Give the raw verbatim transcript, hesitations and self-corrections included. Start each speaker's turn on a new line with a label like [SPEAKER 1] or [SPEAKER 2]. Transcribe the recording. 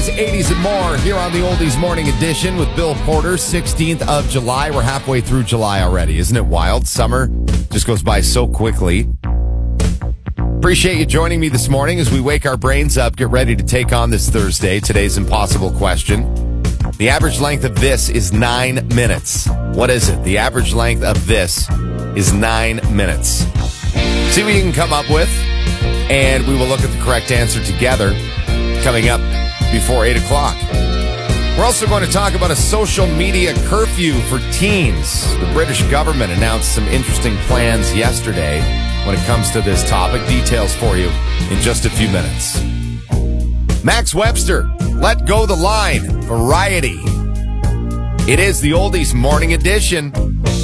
[SPEAKER 1] seventies, eighties, and more here on the Oldies Morning Edition with Bill Porter, sixteenth of July. We're halfway through July already. Isn't it wild? Summer just goes by so quickly. Appreciate you joining me this morning as we wake our brains up, get ready to take on this Thursday, today's impossible question. The average length of this is nine minutes. What is it? The average length of this is nine minutes. See what you can come up with, and we will look at the correct answer together coming up before eight o'clock. We're also going to talk about a social media curfew for teens. The British government announced some interesting plans yesterday when it comes to this topic. Details for you in just a few minutes. Max Webster, Let Go the Line, Variety. It is the Oldies Morning Edition.